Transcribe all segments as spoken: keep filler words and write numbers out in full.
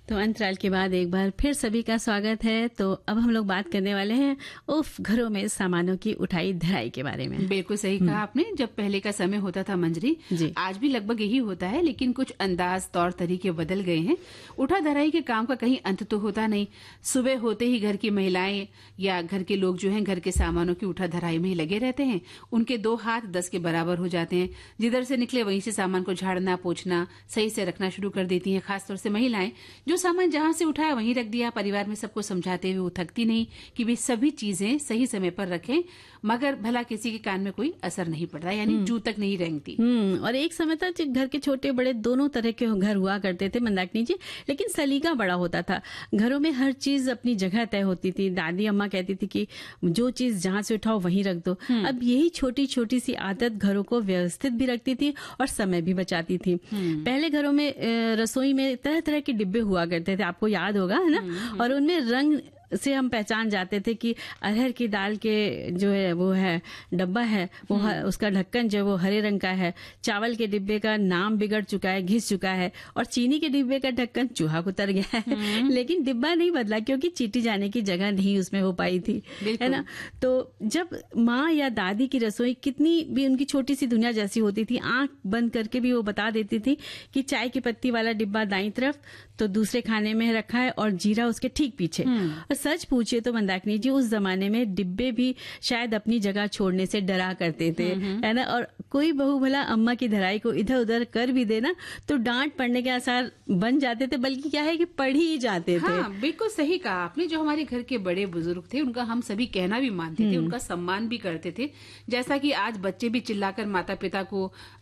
तो अंतराल के बाद एक बार फिर सभी का स्वागत है। तो अब हम लोग बात करने वाले हैं उफ घरों में सामानों की उठाई धराई के बारे में। बिल्कुल सही कहा आपने। जब पहले का समय होता था मंजरी, आज भी लगभग यही होता है, लेकिन कुछ अंदाज तौर तरीके बदल गए हैं। उठा धराई के काम का कहीं अंत तो होता नहीं। सुबह होते ही घर की महिलाएं या घर के लोग जो हैं घर के सामानों की उठा धराई में ही लगे रहते हैं। उनके दो हाथ दस के बराबर हो जाते हैं। जिधर से निकले वहीं से सामान को झाड़ना पोछना सही से रखना शुरू कर देती हैं। खासतौर से महिलाएं जो सामान जहां से उठाया वहीं रख दिया। परिवार में सबको समझाते हुए वो थकती नहीं कि वे सभी चीजें सही समय पर रखें, मगर भला किसी के कान में कोई असर नहीं पड़ता, यानी जू तक नहीं रेंगती। हम्म और एक समय था घर के छोटे बड़े दोनों तरह के घर हुआ करते थे मंदाकिनी जी, लेकिन सलीका बड़ा होता था। घरों में हर चीज अपनी जगह तय होती थी। दादी अम्मा कहती थी कि जो चीज जहां से उठाओ वहीं रख दो। अब यही छोटी छोटी सी आदत घरों को व्यवस्थित भी रखती थी और समय भी बचाती थी। पहले घरों में रसोई में तरह तरह के डिब्बे हुआ करते थे, आपको याद होगा है ना, और उनमें रंग से हम पहचान जाते थे कि अरहर की दाल के जो है वो है डब्बा है वो उसका ढक्कन जो है वो हरे रंग का है। चावल के डिब्बे का नाम बिगड़ चुका है, घिस चुका है, और चीनी के डिब्बे का ढक्कन चूहा कुतर गया है। लेकिन डिब्बा नहीं बदला क्योंकि चीटी जाने की जगह नहीं उसमें हो पाई थी, है ना। तो जब माँ या दादी की रसोई कितनी भी उनकी छोटी सी दुनिया जैसी होती थी, आंख बंद करके भी वो बता देती थी कि चाय की पत्ती वाला डिब्बा दाईं तरफ तो दूसरे खाने में रखा है और जीरा उसके ठीक पीछे। सच पूछिए तो मंदाकिनी जी, उस जमाने में डिब्बे भी शायद अपनी जगह छोड़ने से डरा करते थे, है ना। और कोई बहू भला अम्मा की धराई को इधर उधर कर भी देना तो डांट पड़ने के आसार बन जाते थे, बल्कि क्या है कि पढ़ ही जाते थे। हाँ, बिल्कुल सही कहा आपने। जो हमारे घर के बड़े बुजुर्ग थे उनका हम सभी कहना भी मानते थे, उनका सम्मान भी करते थे। जैसा कि आज बच्चे भी चिल्लाकर माता पिता को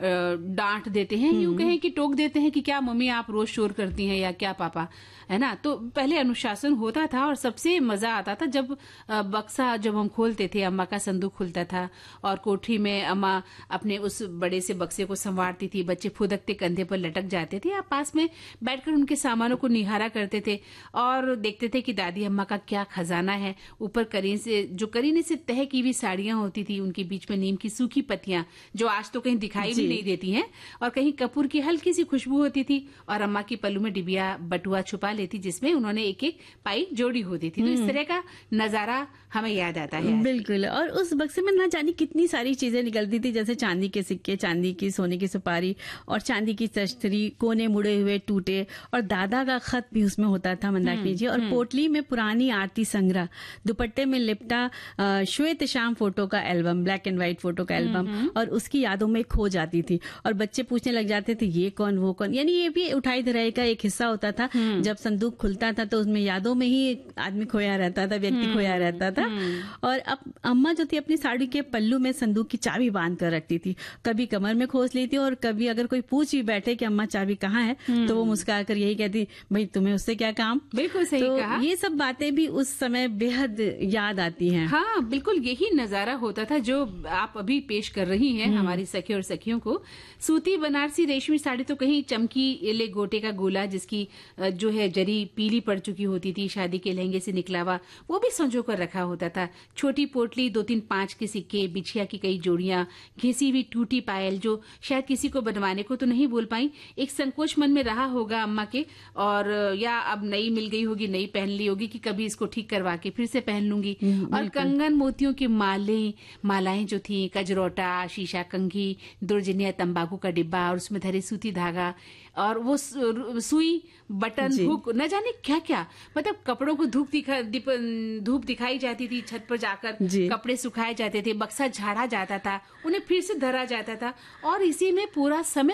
डांट देते हैं, यूं कहें कि टोक देते हैं कि क्या मम्मी आप रोज शोर करती हैं या क्या पापा, है ना। तो पहले अनुशासन होता था और सबसे मजा आता था जब बक्सा जब हम खोलते थे, अम्मा का संदूक खुलता था और कोठरी में अम्मा अपने उस बड़े से बक्से को संवारती थी। बच्चे फुदकते कंधे पर लटक जाते थे। आप पास में बैठकर उनके सामानों को निहारा करते थे और देखते थे कि दादी अम्मा का क्या खजाना है। ऊपर करीने से जो करीने से तह की हुई साड़ियां होती थी, उनके बीच में नीम की सूखी पत्तियां जो आज तो कहीं दिखाई भी नहीं देती हैं, और कहीं कपूर की हल्की सी खुशबू होती थी। और अम्मा की पल्लू में डिबिया बटुआ छुपा लेती जिसमें उन्होंने एक एक पाई जोड़ी होती थी। तो इस तरह का नजारा हमें याद आता है। बिल्कुल। और उस बक्से में ना जानी कितनी सारी चीजें निकलती थी, जैसे चांदी के सिक्के, चांदी की सोने की सुपारी और चांदी की तश्तरी, कोने मुड़े हुए टूटे, और दादा का खत भी उसमें होता था मंदाकिनी जी। और पोटली में पुरानी आरती संग्रह, दुपट्टे में लिपटा श्वेत श्याम फोटो का album, black and white photo का एल्बम, और उसकी यादों में खो जाती थी। और बच्चे पूछने लग जाते थे ये कौन वो कौन, यानी ये भी उठाई धराई का एक हिस्सा होता था। जब संदूक खुलता था तो उसमें यादों में ही आदमी खोया रहता था, व्यक्ति खोया रहता था। और अब अम्मा जो थी अपनी साड़ी के पल्लू में संदूक की चाबी बांध कर रखती थी। कभी कमर में खोस लेती और कभी अगर कोई पूछ भी बैठे कि अम्मा चाबी कहाँ है, तो वो मुस्कुरा कर यही कहती, भाई तुम्हें उससे क्या काम। बिल्कुल सही तो कहा। ये सब बातें भी उस समय बेहद याद आती हैं। हाँ, बिल्कुल यही नजारा होता था जो आप अभी पेश कर रही हैं हमारी सखी और सखियों को। सूती बनारसी रेशमी साड़ी तो कहीं चमकी एले गोटे का गोला जिसकी जो है जरी पीली पड़ चुकी होती थी, शादी के लहंगे से निकला हुआ, वो भी संजो कर रखा होता था। छोटी पोटली, दो तीन पांच के सिक्के, बिछिया की कई जोड़ियां, घिसी हुई टूटी पायल जो शायद किसी को बनवाने को तो नहीं बोल पाई। एक संकोच मन में रहा होगा अम्मा के, और या अब नई मिल गई होगी, नई पहन ली होगी कि कभी इसको ठीक करवा के फिर से पहन लूंगी। और कंगन मोतियों की माले मालाएं जो थी, कजरोटा, शीशा कंघी, दुर्जनिया तंबाकू का डिब्बा और उसमें धरे सूती धागा और वो सुई, बटन, हुक, न जाने क्या क्या। मतलब कपड़ों को धूप दिखा धूप दिखाई जाती थी, छत पर जाकर कपड़े सुखाए जाते थे, बक्सा झाड़ा जाता था, उन्हें फिर से धरा जाता था, और इसी में पूरा समय